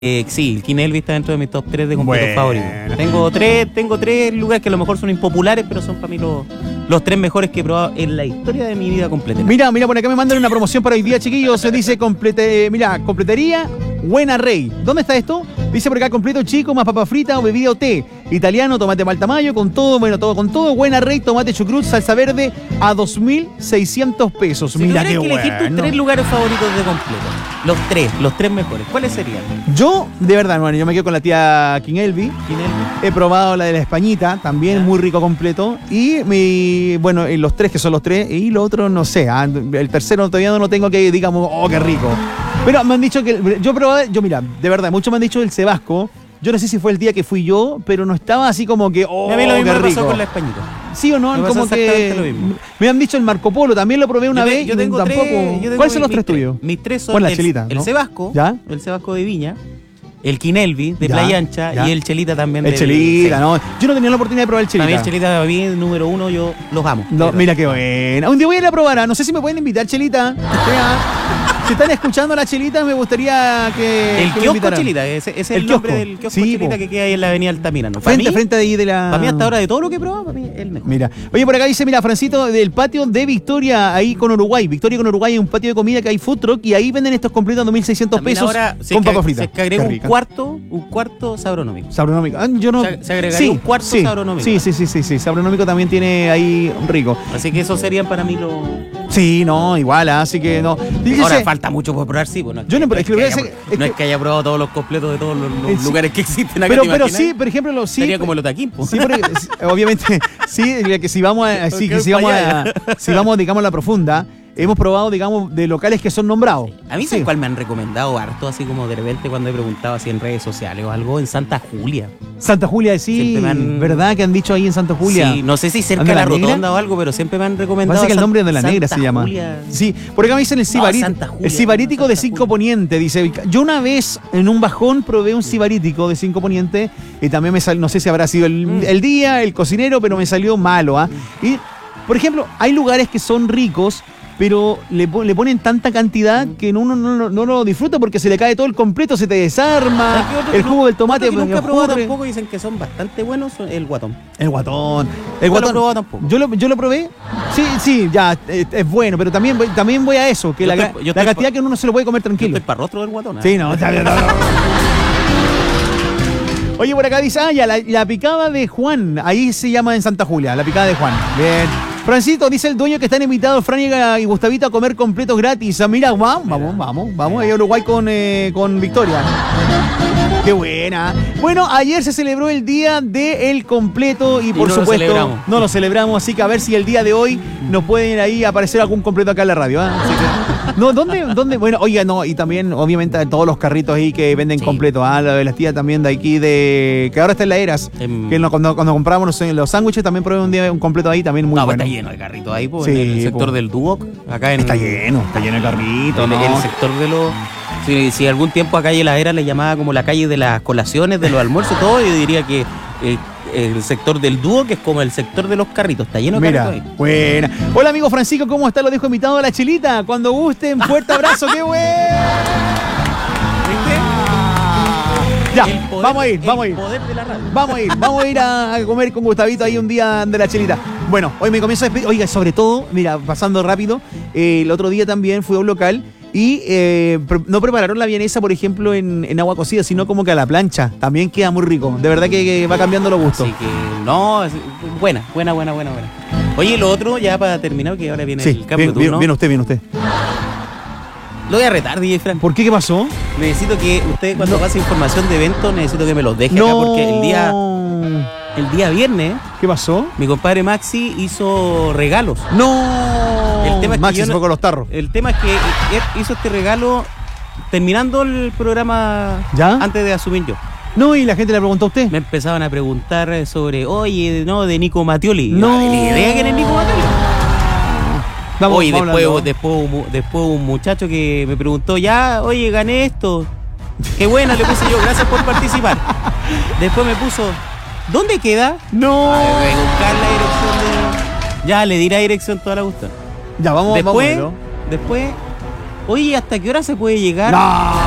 Sí, el King Elvis está dentro de mis top 3 de completos Bueno. favoritos. Tengo tres lugares que a lo mejor son impopulares, pero son para mí los tres mejores que he probado en la historia de mi vida completa. Mira, por acá me mandan una promoción para hoy día, chiquillos. Se dice completería Buena Rey. ¿Dónde está esto? Dice por acá, completo chico, más papa frita o bebida o té. Italiano, tomate maltamayo, con todo, con todo. Buena Rey, tomate chucrut, salsa verde a 2.600 pesos. Si mira tuvieras qué que elegir tus tres lugares favoritos de completo, los tres mejores, ¿cuáles serían? Yo, de verdad, bueno, yo me quedo con la tía King Elvis. He probado la de la Españita, también muy rico completo. Y los tres que son los tres. Y lo otro, no sé. El tercero todavía no lo tengo que, digamos, oh, qué rico. Pero me han dicho que, mira, de verdad, muchos me han dicho el Cebasco. Yo no sé si fue el día que fui yo, pero no estaba así como que, oh, a mí lo mismo qué me rico. pasó con la Españita. ¿Sí o no? Me Como pasó que exactamente lo mismo. me han dicho el Marco Polo, también lo probé una vez. Yo tengo tampoco. tres. ¿Cuáles son los tres tuyos? Mis tres son Pon la chelita, el ¿no? Cebasco, ¿Ya? el Cebasco de Viña, el King Elvis de Ya, Playa Ancha ya. y el Chelita también. El Chelita, ¿no? Yo no tenía la oportunidad de probar el Chelita. También el Chelita, para mí, número uno, yo los amo. No, mira qué buena. Un día voy a ir a probar. No sé si me pueden invitar, Chelita. Si están escuchando la Chelita, me gustaría que el me kiosco invitaran. Chelita, ese es el El nombre kiosco. del kiosco Sí, Chelita po. que queda ahí en la avenida Altamirano. Frente ahí de la... Para mí, hasta ahora, de todo lo que he probado, para mí es el mejor. Mira. Oye, por acá dice, mira, Francito, del patio de Victoria, ahí con Uruguay. Victoria con Uruguay es un patio de comida que hay food truck y ahí venden estos completos a 2.600 También pesos ahora, con papas fritas. Se que agrega Qué un rica. cuarto sabronómico. Sabronómico. Yo no... Se agregaría un cuarto sabronómico. Sí. Sabronómico también tiene ahí rico. Así que esos serían para mí los... Sí, no, igual, así que no. Dígase, Ahora falta mucho por probar, sí. Bueno, Yo no, es que lo voy a hacer- no es que haya probado todos los completos de todos los Sí. lugares que existen acá. pero sí, por ejemplo, sí. Sería como el Otaquín, po. Sí, porque, obviamente, sí, que si vamos si vamos, digamos, a la profunda, hemos probado, digamos, de locales que son nombrados. A mí, ¿sabes cuál me han recomendado harto? Así como de repente cuando he preguntado así en redes sociales o algo, en Santa Julia. Santa Julia, sí, Siempre me han- ¿verdad? Que han dicho ahí en Santa Julia. Sí, no sé si cerca ¿Anda de la la negra? rotonda o algo, pero siempre me han recomendado. Parece que el nombre de la negra Santa se llama. Julia. Sí, por acá me dicen Santa Julia, el sibarítico de Santa 5 Julia. Poniente. Dice, yo una vez en un bajón probé un sibarítico de 5 Poniente y también me salió, no sé si habrá sido el día, el cocinero, pero me salió malo. Y, por ejemplo, hay lugares que son ricos, pero le ponen tanta cantidad que uno no lo disfruta porque se le cae todo el completo, se te desarma, ¿Sabes qué otro el que jugo del tomate. otro que nunca he probado ocurre. tampoco, dicen que son bastante buenos, son el guatón. El guatón. No lo he probado tampoco. Yo lo probé. Sí, ya, es bueno, pero también voy a eso, que Yo la estoy cantidad que uno no se lo puede comer Yo tranquilo. estoy para rostro del guatón. Sí, no. Oye, por acá dice, ya, la picada de Juan, ahí se llama en Santa Julia, la picada de Juan. Bien. Francito, dice el dueño que están invitados Fran y Gustavito a comer completos gratis. Mira, vamos, ahí a Uruguay con Victoria. Qué buena. Bueno, ayer se celebró el día del completo y por no lo supuesto celebramos. no lo celebramos, así que a ver si el día de hoy nos pueden ahí aparecer algún completo acá en la radio. Así que, no, ¿dónde? Bueno, oiga, no, y también obviamente todos los carritos ahí que venden completo, la de las tías también de aquí que ahora está en la Eras, que cuando compramos los sándwiches también probé un día un completo ahí también muy no, bueno. está lleno de carritos ahí, po, Sí, en el sector po. del Duoc, acá en... Está lleno el carrito, en el sector de los... Si algún tiempo a Calle La Era le llamaba como la calle de las colaciones, de los almuerzos, todo, yo diría que el sector del Dúo, que es como el sector de los carritos, está lleno de carritos ahí. Buena. Hola amigo Francisco, ¿cómo está? Lo dejo invitado a la Chelita. Cuando gusten, fuerte abrazo, qué bueno. Ya, vamos a ir. Poder de la radio. Vamos a ir a comer con Gustavito ahí un día de la Chelita. Bueno, hoy me comienzo a despedir. Oiga, sobre todo, mira, pasando rápido, el otro día también fui a un local y no prepararon la vienesa, por ejemplo, en agua cocida, sino como que a la plancha. También queda muy rico. De verdad que va cambiando los gustos. Así que, no, buena. Oye, lo otro, ya para terminar, que ahora viene el cambio de turno. Viene usted. Lo voy a retar, DJ Frank. ¿Por qué? ¿Qué pasó? Necesito que usted, cuando pase información de eventos, necesito que me los deje acá, porque el día viernes, ¿qué pasó? mi compadre Maxi hizo regalos. ¡No! El tema es que Maxi yo se no- fue con los tarros. El tema es que él hizo este regalo terminando el programa ¿Ya? antes de asumir yo. No, y la gente le preguntó a usted. Me empezaban a preguntar sobre, oye, no, de Nico Mattioli. No. ¿Ni idea quién es Nico Mattioli? Oye, después un muchacho que me preguntó, ya, oye, gané esto. Qué buena, le puse yo, gracias por participar. Después me puso, ¿dónde queda? ¡No! Voy a buscar la dirección de... Ya, le di la dirección toda la gusta. Ya, vamos. Después, oye, ¿hasta qué hora se puede llegar? No.